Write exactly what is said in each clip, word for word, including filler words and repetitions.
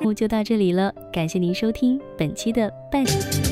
就到这里了，感谢您收听本期的半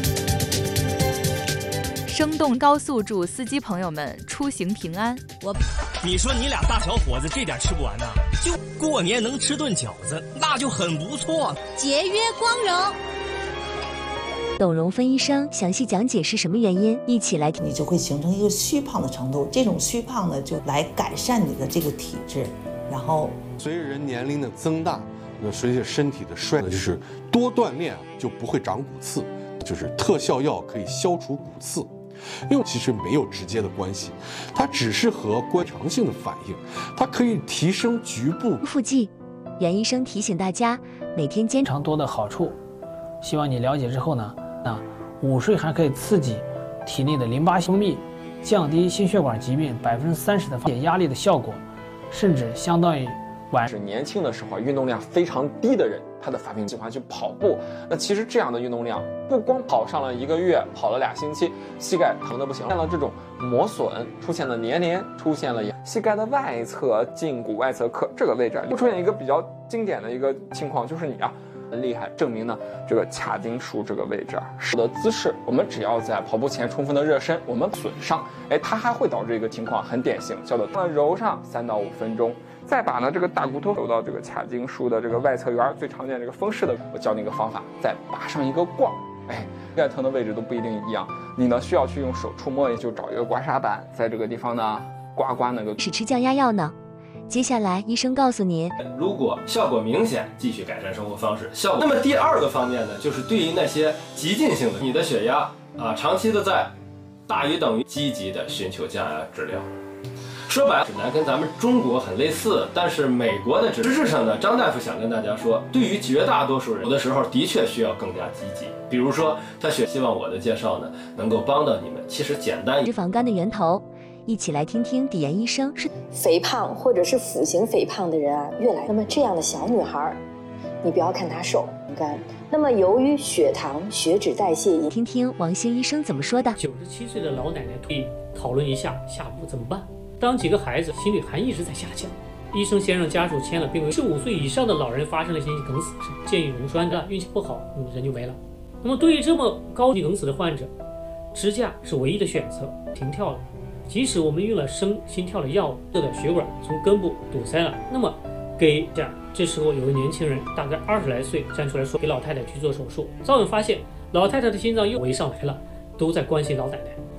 生动高速祝司机朋友们出行平安。 我，你说你俩大小伙子这点吃不完呐？就过年能吃顿饺子，那就很不错。 节约光荣。 董荣芬医生详细讲解是什么原因，一起来听。 你就会形成一个虚胖的程度，这种虚胖呢，就来改善你的这个体质。然后随着人年龄的增大，那随着身体的衰老，就是多锻炼就不会长骨刺，就是特效药可以消除骨刺。因为其实没有直接的关系，它只是和观察性的反应，它可以提升局部腹肌。袁医生提醒大家，每天坚持常多的好处，希望你了解之后呢，啊，午睡还可以刺激体内的淋巴分泌，降低心血管疾病百分之三十的减压力的效果，甚至相当于晚是年轻的时候运动量非常低的人，他的发病喜欢去跑步。那其实这样的运动量，不光跑上了一个月，跑了俩星期，膝盖疼的不行，出现了这种磨损，出现了黏连，出现了膝盖的外侧胫骨外侧髁这个位置，会出现一个比较经典的一个情况，就是你啊很厉害，证明呢这个髂胫束这个位置是的姿势，我们只要在跑步前充分的热身，我们损伤，哎，它还会导致一个情况很典型，叫做揉上三到五分钟。再把呢这个大骨头揉到这个髂胫束的这个外侧缘，最常见这个风式的，我教你一个方法，再拔上一个罐儿，哎，该疼的位置都不一定一样，你呢需要去用手触摸，也就找一个刮痧板，在这个地方呢刮刮那个。 是吃降压药呢？接下来医生告诉您， 如果效果明显，继续改善生活方式。效果。那么第二个方面呢，就是对于那些急进性的，你的血压啊长期的在大于等于，积极的寻求降压治疗。说白了，指南跟咱们中国很类似，但是美国的指实质上呢，张大夫想跟大家说，对于绝大多数人，有的时候的确需要更加积极。比如说，他学希望我的介绍呢，能够帮到你们。其实简单。 脂肪肝的源头，一起来听听底岩医生是。 肥胖或者是腹型肥胖的人啊，越来那么这样的小女孩，你不要看她瘦干，那么由于血糖、血脂代谢， 听听王兴医生怎么说的。 九十七岁的老奶奶可以讨论一下下步怎么办。当几个孩子心率还一直在下降，医生先让家属签了病危，十五岁以上的老人发生了心肌梗死，是建议溶栓的，运气不好，嗯，人就没了。那么对于这么高级梗死的患者，支架是唯一的选择，停跳了。即使我们用了升心跳的药物，这的血管从根部堵塞了，那么给这样，这时候有个年轻人，大概二十来岁，站出来说给老太太去做手术，早晚发现老太太的心脏又围上来了，都在关心老奶奶。